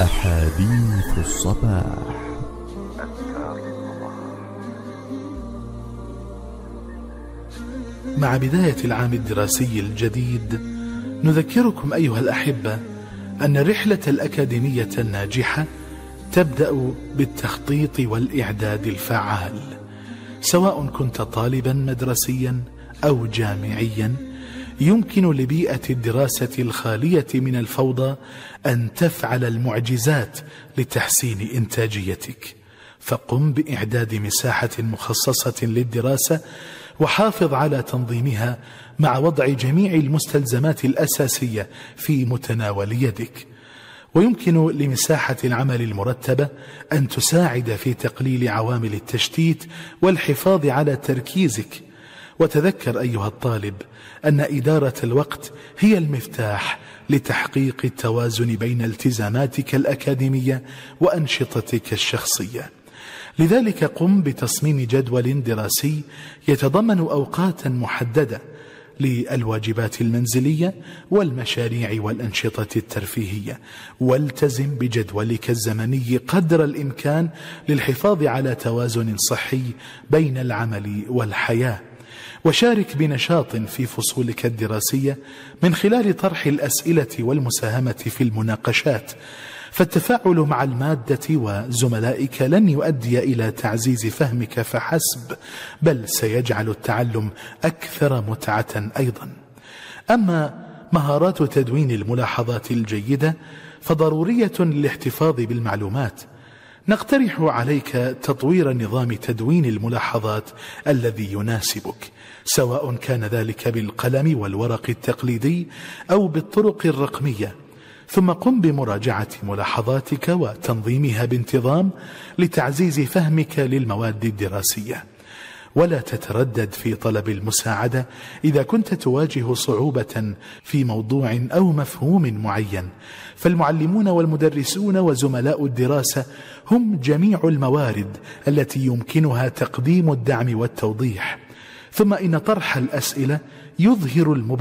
أحاديث الصباح. مع بداية العام الدراسي الجديد نذكركم أيها الأحبة أن الرحلة الأكاديمية الناجحة تبدأ بالتخطيط والإعداد الفعال. سواء كنت طالبا مدرسيا أو جامعيا، يمكن لبيئة الدراسة الخالية من الفوضى أن تفعل المعجزات لتحسين إنتاجيتك. فقم بإعداد مساحة مخصصة للدراسة، وحافظ على تنظيمها مع وضع جميع المستلزمات الأساسية في متناول يدك. ويمكن لمساحة العمل المرتبة أن تساعد في تقليل عوامل التشتيت والحفاظ على تركيزك. وتذكر أيها الطالب أن إدارة الوقت هي المفتاح لتحقيق التوازن بين التزاماتك الأكاديمية وأنشطتك الشخصية. لذلك قم بتصميم جدول دراسي يتضمن أوقاتا محددة للواجبات المنزلية والمشاريع والأنشطة الترفيهية، والتزم بجدولك الزمني قدر الإمكان للحفاظ على توازن صحي بين العمل والحياة. وشارك بنشاط في فصولك الدراسية من خلال طرح الأسئلة والمساهمة في المناقشات، فالتفاعل مع المادة وزملائك لن يؤدي إلى تعزيز فهمك فحسب، بل سيجعل التعلم أكثر متعة أيضا. أما مهارات تدوين الملاحظات الجيدة فضرورية للاحتفاظ بالمعلومات. نقترح عليك تطوير نظام تدوين الملاحظات الذي يناسبك، سواء كان ذلك بالقلم والورق التقليدي أو بالطرق الرقمية. ثم قم بمراجعة ملاحظاتك وتنظيمها بانتظام لتعزيز فهمك للمواد الدراسية. ولا تتردد في طلب المساعدة إذا كنت تواجه صعوبة في موضوع أو مفهوم معين، فالمعلمون والمدرسون وزملاء الدراسة هم جميع الموارد التي يمكنها تقديم الدعم والتوضيح. ثم إن طرح الأسئلة يظهر